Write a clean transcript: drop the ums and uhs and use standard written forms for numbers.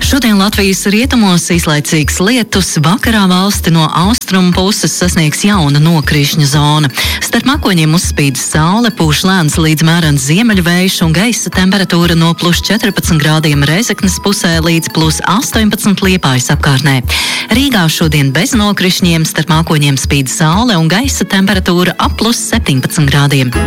Šodien Latvijas rietumos īslaicīgs lietus, vakarā valsti no austrumu puses sasniegs jauna nokrišņa zona. Starp makoņiem uzspīd saule, pūš lēns līdz mērens ziemeļvējš un gaisa temperatūra no +14 grādiem Rēzeknes pusē līdz +18 Liepājas apkārtnē. Rīgā šodien bez nokrišņiem, starp mākoņiem spīd saule un gaisa temperatūra ap +17 grādiem.